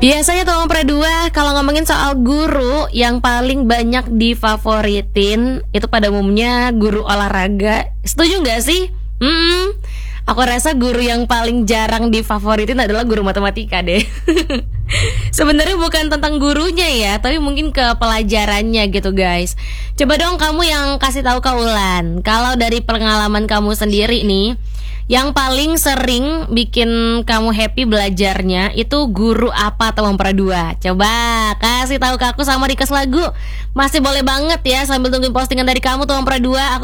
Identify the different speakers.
Speaker 1: Biasanya tuh Pradua, kalau ngomongin soal guru yang paling banyak difavoritin itu pada umumnya guru olahraga. Setuju nggak sih? Aku rasa guru yang paling jarang difavoritin adalah guru matematika deh. Sebenarnya bukan tentang gurunya ya, tapi mungkin ke pelajarannya gitu guys. Coba dong kamu yang kasih tahu ke Ulan, kalau dari pengalaman kamu sendiri nih, yang paling sering bikin kamu happy belajarnya itu guru apa atau Pradua? Coba kasih tahu ke aku sama request lagu. Masih boleh banget ya sambil tungguin postingan dari kamu tuh Pradua.